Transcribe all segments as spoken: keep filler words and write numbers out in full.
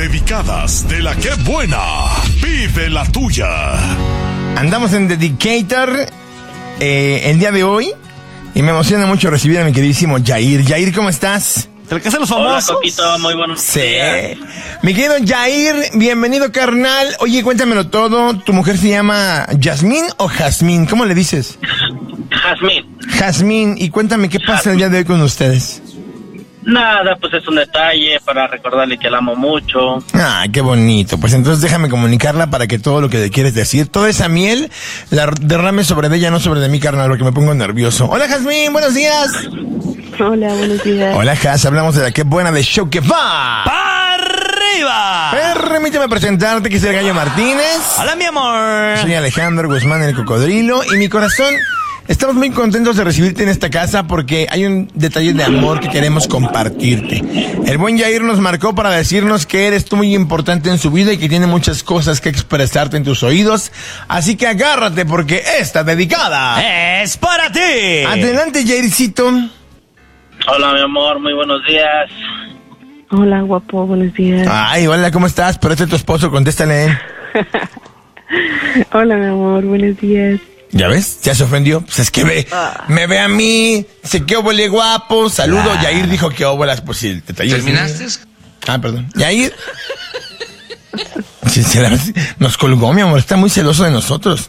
dedicadas de la que buena. Pide la tuya. Andamos en Dedicator eh, el día de hoy y me emociona mucho recibir a mi queridísimo Yair. Yair, ¿cómo estás? ¿Te alcanzan los famosos? Hola, Coquito, muy buenos Sí. días. Mi querido Yair, bienvenido, carnal. Oye, cuéntamelo todo. ¿Tu mujer se llama Yasmín o Jazmín? ¿Cómo le dices? Jazmín. Jazmín. Y cuéntame, ¿qué pasa el día de hoy con ustedes? Nada, pues es un detalle para recordarle que la amo mucho. Ah, qué bonito. Pues entonces déjame comunicarla para que todo lo que le quieres decir, toda esa miel, la derrame sobre de ella, no sobre de mí, carnal, porque me pongo nervioso. Hola, Jazmín, buenos días. Hola, buenos días. Hola, Jaz, hablamos de la que buena de Show que va. ¡Pa' arriba! Permíteme presentarte, que soy el Gallo Martínez. Hola, mi amor. Soy Alejandro Guzmán, el Cocodrilo, y mi corazón, estamos muy contentos de recibirte en esta casa porque hay un detalle de amor que queremos compartirte. El buen Yair nos marcó para decirnos que eres tú muy importante en su vida y que tiene muchas cosas que expresarte en tus oídos, así que agárrate porque está dedicada. ¡Es para ti! Adelante, Yaircito. Hola, mi amor, muy buenos días. Hola, guapo, buenos días. Ay, hola, ¿cómo estás? Pero este es tu esposo, contéstale. Hola, mi amor, buenos días. ¿Ya ves? Ya se ofendió. Pues es que ve, me ve a mí, sé que óvole guapo, saludo. Ah. Yair dijo que óbolas, pues sí, te talló. ¿Terminaste? Ah, perdón. Yair. Sí, se la- nos colgó, mi amor, está muy celoso de nosotros.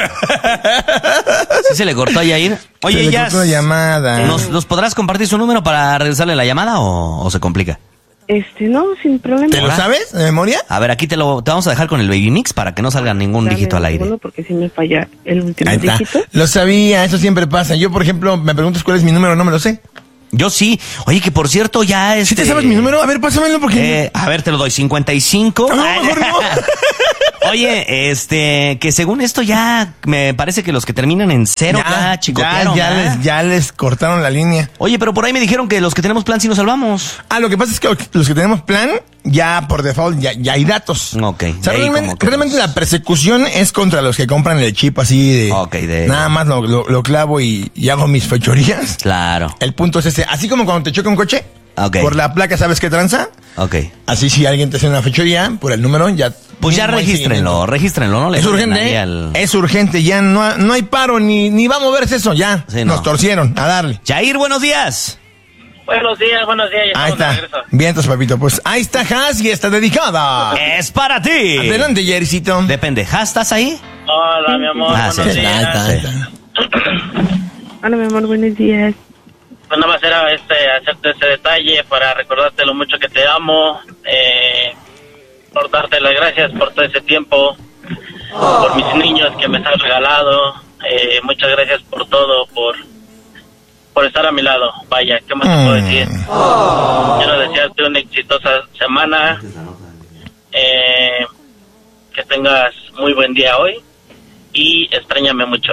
¿Sí se le cortó a Yair? Se Oye, le ya. cortó la llamada. ¿Nos, ¿Nos podrás compartir su número para regresarle la llamada o, o se complica? Este, no, sin problema. ¿Te lo ¿Hola? sabes de memoria? A ver, aquí te lo te vamos a dejar con el Baby Mix para que no salga ningún Dame dígito al un aire. segundo porque si me falla el último Ahí está. dígito. Lo sabía, eso siempre pasa. Yo, por ejemplo, me preguntas cuál es mi número, no me lo sé. Yo sí. Oye, que por cierto ya es. ¿Sí te sabes mi número? A ver, pásamelo porque... Eh, a ver, te lo doy, cincuenta y cinco. No, mejor no. Oye, este, que según esto ya me parece que los que terminan en cero ya, ya, chicotearon, ya, ¿verdad? les, ya les cortaron la línea. Oye, pero por ahí me dijeron que los que tenemos plan sí nos salvamos. Ah, lo que pasa es que los que tenemos plan, ya por default, ya, ya hay datos. Ok, O sea, de ahí realmente, como que realmente los- la persecución es contra los que compran el chip así de... Ok, de- Nada más lo, lo, lo clavo y, y hago mis fechorías. Claro. El punto es ese. Así como cuando te choca un coche, Ok. por la placa sabes qué tranza. Ok. Así si alguien te hace una fechoría, por el número ya... Pues ya no hay regístrenlo, seguimiento. regístrenlo, ¿no? Le Es ponen ahí urgente, ¿eh? al- Es urgente, ya no, ha- no hay paro, ni, ni va a moverse eso, ya. Sí, no. Nos torcieron, a darle. Jair, buenos días. Buenos días, buenos días. Ya Ahí estamos de está. regreso. Vientos, papito. Pues ahí está Has y está dedicada. Es para ti. Adelante, Jericito. Depende, ¿ja estás ahí? Hola, mi amor, Ah, sí, buenos sí. días. Ahí está, ahí está. Hola, mi amor, buenos días. Pues nada más era este, hacerte ese detalle para recordarte lo mucho que te amo, eh, por darte las gracias por todo ese tiempo, por mis niños que me has regalado, eh, muchas gracias por todo, por por estar a mi lado. Vaya, ¿qué más te puedo decir? Quiero desearte una exitosa semana, eh, que tengas muy buen día hoy y extrañame mucho.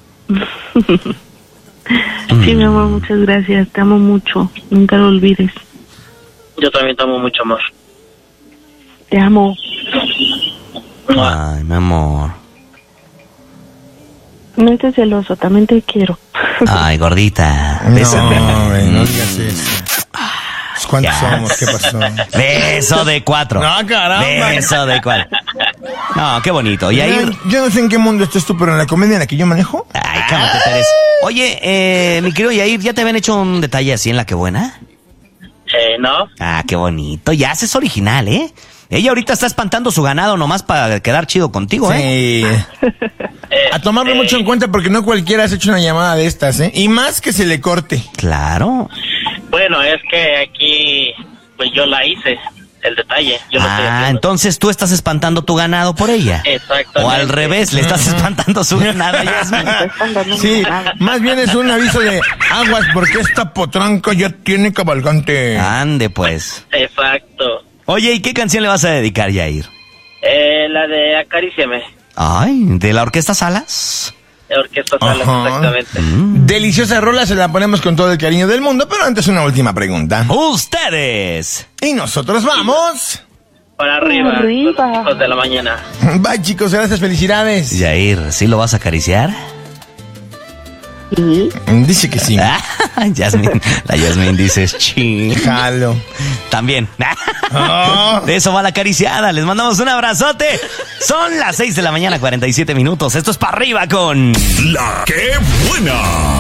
Sí, mi amor, muchas gracias. Te amo mucho. Nunca lo olvides. Yo también te amo mucho, amor. Te amo. Ay, mi amor. No estés celoso, también te quiero. Ay, gordita. No, Bésame. güey, no digas eso. Pues, ¿cuántos Ya. somos? ¿Qué pasó? Beso de cuatro. No, caramba. Beso de cuatro. No, qué bonito. Y ahí. Yo, yo no sé en qué mundo estés tú, pero en la comedia en la que yo manejo. Ay, cálmate, Teresa. Oye, eh, mi querido Yair, ¿ya te habían hecho un detalle así en La Que Buena? Eh, ¿no? Ah, qué bonito. Ya haces original, ¿eh? Ella ahorita está espantando su ganado nomás para quedar chido contigo, ¿eh? Sí. Eh, A tomarlo eh, mucho en cuenta porque no cualquiera has hecho una llamada de estas, ¿eh? Y más que se le corte. Claro. Bueno, es que aquí, pues yo la hice, el detalle. Yo lo estoy Ah, haciendo. entonces tú estás espantando tu ganado por ella. Exactamente. O al revés, le estás espantando su ganado a Yasmín. Sí, más bien es un aviso de aguas porque esta potranca ya tiene cabalgante. Ande, pues. Exacto. Oye, ¿y qué canción le vas a dedicar, Yair? Eh, la de Acaríciame, Ay, ¿de la Orquesta Salas? de Orquesta Salas, Ajá. exactamente. Deliciosa rola, se la ponemos con todo el cariño del mundo, pero antes una última pregunta. ¡Ustedes! Y nosotros vamos. Para arriba, Arriba. con los hijos de la mañana. Bye, chicos, gracias, felicidades. Yair, ¿sí lo vas a acariciar? Sí. Dice que sí. Yasmín, la Yasmín dice chi. Jalo. También. Oh. De eso va la acariciada. Les mandamos un abrazote. Son las seis de la mañana, cuarenta y siete minutos. Esto es para arriba con La que buena.